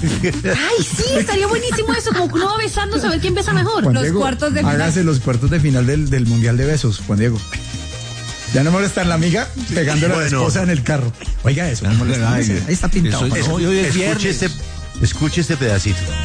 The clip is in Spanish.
Ay, sí, estaría buenísimo eso, como que uno va besándose a ver quién besa mejor. Juan Los Diego, cuartos de final. hágase los cuartos de final del Mundial de Besos, Juan Diego. Ya no molesta la amiga pegándole a la esposa en el carro. Oiga eso, no molesta. Ahí está pintado. Escuche este pedacito.